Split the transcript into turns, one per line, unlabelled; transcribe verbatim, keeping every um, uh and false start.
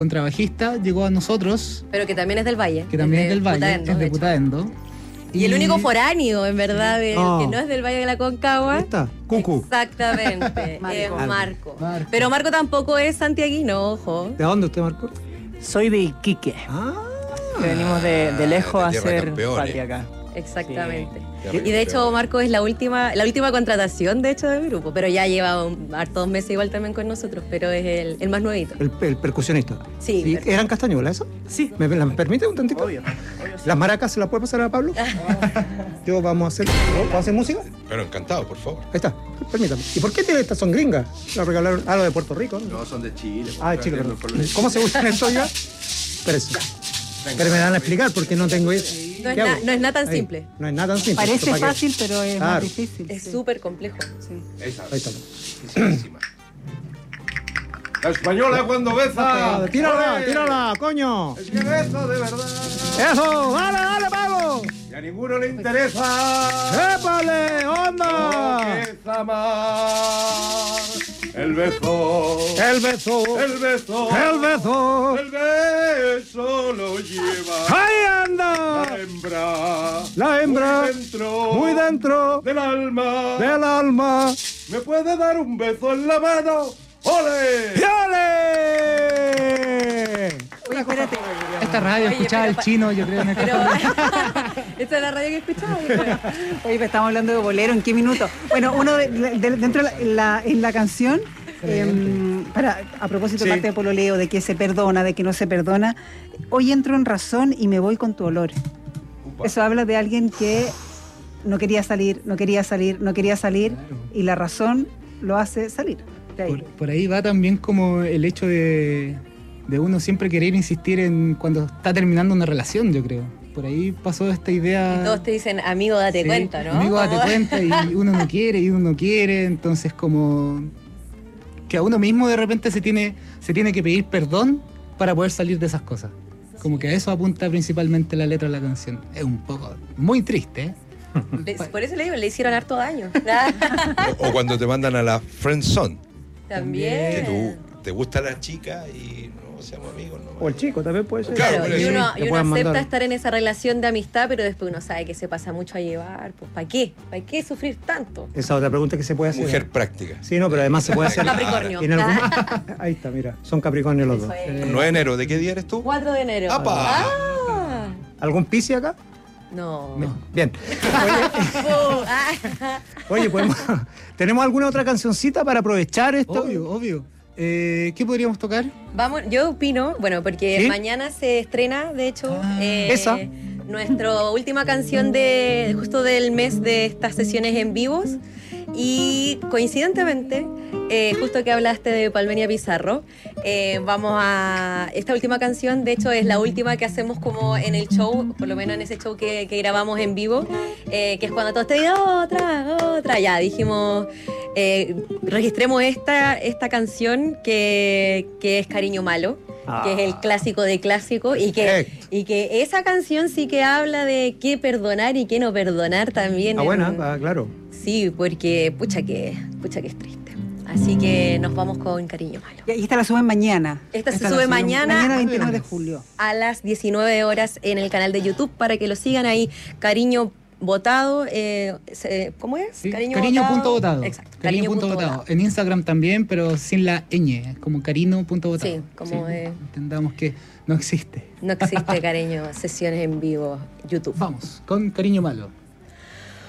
contrabajista, llegó a nosotros.
Pero que también es del Valle.
Que también es del Valle,
Putaendo,
es de
hecho.
Putaendo.
Y, y el único foráneo, en verdad, de,
Oh.
que no es del Valle de la Concagua.
Ahí está, Cucu.
Exactamente,
Marco.
es Marco.
Marco.
Pero Marco tampoco es santiaguino, ojo.
¿De dónde usted, Marco?
Soy de Iquique.
Ah.
Que venimos de, de lejos
de
a
tierra
hacer
campeones.
patria acá.
Exactamente.
Sí.
Y de hecho Marco es la última, la última contratación de hecho del grupo, pero ya lleva un, hartos meses igual también con nosotros, pero es el, el más nuevito.
El, el percusionista.
Sí,
¿Y
perfecto.
eran castañuelas eso?
Sí.
¿Me, me permite un tantito?
Obvio. obvio sí.
¿Las maracas se las puede pasar a Pablo? Yo vamos a hacer. ¿Puedo hacer música?
Pero encantado, por favor.
Ahí está, permítame. ¿Y por qué tiene estas son gringas? La regalaron. Ah, lo de Puerto Rico. ¿no?
No, son de Chile.
Ah, de Chile, perdón. ¿Cómo se usan esto ya? Espérense. Pero me dan a explicar porque no tengo idea.
No es,
¿Qué
na-
hago?
no es nada tan
Ahí.
simple,
No es nada tan simple.
Parece
¿Para qué?
fácil, pero es
Claro.
más difícil.
es
sí.
súper complejo.
Sí.
Esa.
Ahí está.
Dificilísima. La española cuando besa.
Ah, tírala,
¡Ole!
tírala, coño.
Es que besa de verdad.
Eso, dale, dale, Pablo.
Y a ninguno le interesa.
¡Épale, onda!
Lo que es amar. El beso.
El beso.
El beso.
El beso.
El beso lo lleva.
¡Ahí anda!
La hembra.
La hembra.
Muy dentro.
Muy dentro
Del alma.
del alma.
¿Me puede dar un beso en la mano? ¡Ole!
¡Y ole!
Oye, espérate.
Esta radio
Oye,
escuchaba
pero
el
pa-
chino, yo creo. En esta
Pero esta es la radio que escuchaba. yo creo.
Oye, pero estamos hablando de bolero, ¿en qué minuto? Bueno, uno de, de- dentro de la, en la, en la canción, eh, para, a propósito
Sí.
parte de pololeo, de que se perdona, de que no se perdona, hoy entro en razón y me voy con tu olor.
Upa.
Eso habla de alguien que no quería salir, no quería salir, no quería salir, y la razón lo hace salir. De ahí.
Por, por ahí va también como el hecho de, de uno siempre querer insistir en cuando está terminando una relación, yo creo. Por ahí pasó esta idea.
Y todos te dicen, amigo, date
Sí,
cuenta, ¿no?
Amigo, date
Como-
cuenta, y uno no quiere, y uno no quiere, entonces como que a uno mismo de repente se tiene, se tiene que pedir perdón para poder salir de esas cosas. Como que a eso apunta principalmente la letra de la canción. Es un poco, muy triste, ¿eh?
Le- Por eso le digo, le hicieron harto daño.
O, o cuando te mandan a la friend zone, que
También.
tú te gusta la chica y no seamos amigos. No.
O el chico también puede ser.
Claro,
Claro,
por
y
eso.
uno,
Te
y uno
pueden
acepta
mandar.
estar en esa relación de amistad, pero después uno sabe que se pasa mucho a llevar. Pues, ¿para qué? ¿Para qué sufrir tanto?
Esa otra pregunta que se puede hacer.
Mujer práctica.
Sí, no, pero además se puede hacer.
Capricornio.
en algún- Ahí está, mira. Son Capricornio los
Eso
dos.
es.
nueve de enero, ¿de qué día eres tú?
cuatro de enero.
¡Apa!
Ah,
¿Algún Piscis acá?
no.
No.
Bien.
Oh, ah.
Oye, podemos, ¿tenemos alguna otra cancioncita para aprovechar esto?
Obvio, obvio. Eh, ¿Qué podríamos tocar?
Vamos, yo opino, bueno, porque
¿Sí?
mañana se estrena, de hecho,
Ah.
eh,
Esa.
nuestra última canción de justo del mes de estas sesiones en vivos. Y coincidentemente, eh, justo que hablaste de Palmenia Pizarro, eh, vamos a... Esta última canción, de hecho, es la última que hacemos como en el show, por lo menos en ese show que, que grabamos en vivo, eh, que es cuando todos te digan otra, otra. Ya, dijimos, eh, registremos esta, esta canción que, que es Cariño Malo, que es el clásico de clásico, y que,
Perfecto.
y que esa canción sí que habla de qué perdonar y qué no perdonar también.
Ah,
en-
buena, ah, claro.
Sí, porque pucha que, pucha que es triste. Así que nos vamos con Cariño Malo.
Y esta la suben mañana.
Esta se
la
sube
suben
mañana.
Mañana veintinueve de julio.
A las diecinueve horas en el canal de YouTube para que lo sigan ahí. Cariño Votado. Eh, se- ¿Cómo es?
Sí, Cariño punto votado.
Exacto.
Cariño punto votado. En Instagram también, pero sin la ñ, como cariño punto votado.
Sí, como de-
Entendamos que no existe.
No existe cariño, sesiones en vivo, YouTube.
Vamos, con Cariño Malo.